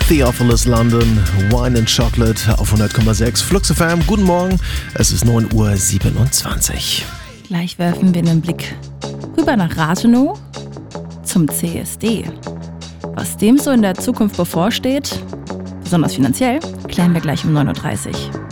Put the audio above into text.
Theophilus London, Wine and Chocolate auf 100,6 Flux FM. Guten Morgen, es ist 9:27 Uhr. Gleich werfen wir einen Blick rüber nach Rathenow zum CSD. Was dem so in der Zukunft bevorsteht, besonders finanziell, klären wir gleich um 9:30 Uhr.